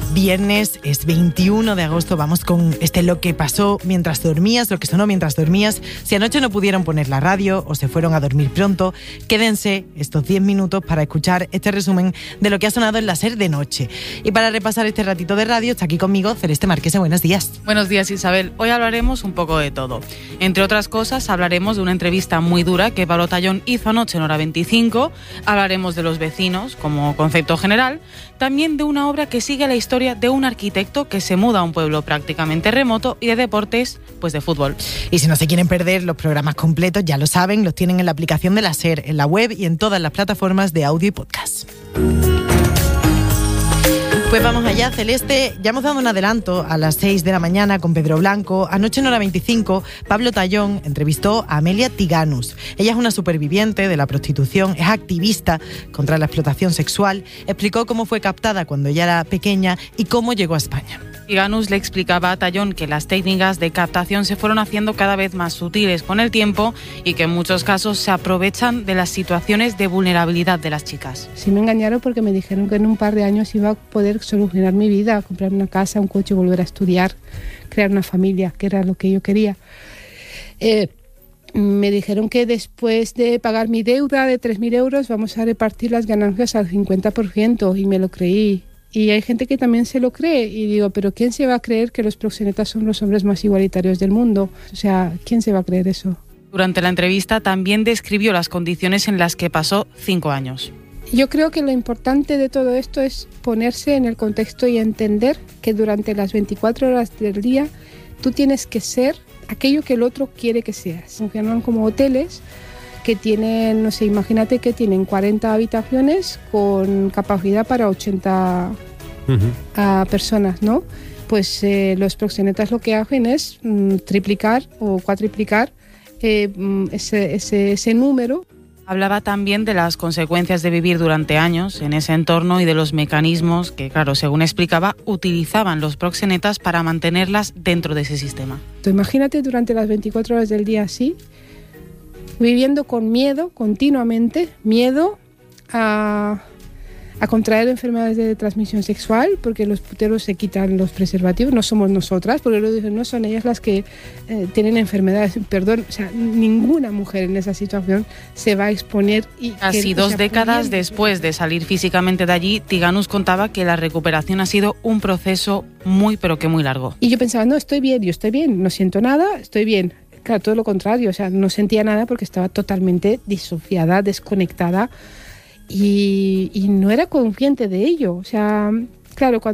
viernes, es 21 de agosto, vamos con lo que pasó mientras dormías, lo que sonó mientras dormías. Si anoche no pudieron poner la radio o se fueron a dormir pronto, quédense estos 10 minutos para escuchar este resumen de lo que ha sonado en la SER de noche. Y para repasar este ratito de radio, está aquí conmigo Celeste Marquese. Buenos días. Buenos días, Isabel. Hoy hablaremos un poco de todo. Entre otras cosas, hablaremos de una entrevista muy dura que Pablo Tallón hizo anoche en Hora 25, hablaremos de los vecinos como concepto general, también de una obra que sigue la historia de un arquitecto que se muda a un pueblo prácticamente remoto y de deportes, pues de fútbol. Y si no se quieren perder los programas completos, ya lo saben, los tienen en la aplicación de la SER, en la web y en todas las plataformas de audio y podcast. Pues vamos allá, Celeste. Ya hemos dado un adelanto a las 6 de la mañana con Pedro Blanco. Anoche en Hora 25, Pablo Tallón entrevistó a Amelia Tiganus. Ella es una superviviente de la prostitución, es activista contra la explotación sexual. Explicó cómo fue captada cuando ella era pequeña y cómo llegó a España. Tiganus le explicaba a Tallón que las técnicas de captación se fueron haciendo cada vez más sutiles con el tiempo y que en muchos casos se aprovechan de las situaciones de vulnerabilidad de las chicas. Sí me engañaron porque me dijeron que en un par de años iba a poder solucionar mi vida, comprar una casa, un coche, volver a estudiar, crear una familia, que era lo que yo quería. Me dijeron que después de pagar mi deuda de 3.000 euros vamos a repartir las ganancias al 50% y me lo creí. Y hay gente que también se lo cree y digo, pero ¿quién se va a creer que los proxenetas son los hombres más igualitarios del mundo? O sea, ¿quién se va a creer eso? Durante la entrevista también describió las condiciones en las que pasó 5 años. Yo creo que lo importante de todo esto es ponerse en el contexto y entender que durante las 24 horas del día tú tienes que ser aquello que el otro quiere que seas. Funcionan como hoteles que tienen, no sé, imagínate que tienen 40 habitaciones con capacidad para 80 personas, ¿no? Pues los proxenetas lo que hacen es triplicar o cuatriplicar ese número. Hablaba también de las consecuencias de vivir durante años en ese entorno y de los mecanismos que, claro, según explicaba, utilizaban los proxenetas para mantenerlas dentro de ese sistema. Imagínate durante las 24 horas del día así, viviendo con miedo, continuamente, miedo a contraer enfermedades de transmisión sexual, porque los puteros se quitan los preservativos, no somos nosotras, porque lo dicen, no son ellas las que tienen enfermedades, perdón, o sea, ninguna mujer en esa situación se va a exponer. Y casi 2 décadas después de salir físicamente de allí, Tiganus contaba que la recuperación ha sido un proceso muy, pero que muy largo. Y yo pensaba, no, estoy bien, no siento nada, estoy bien. Claro, todo lo contrario, o sea, no sentía nada porque estaba totalmente disociada, desconectada y no era consciente de ello. O sea, claro, cuando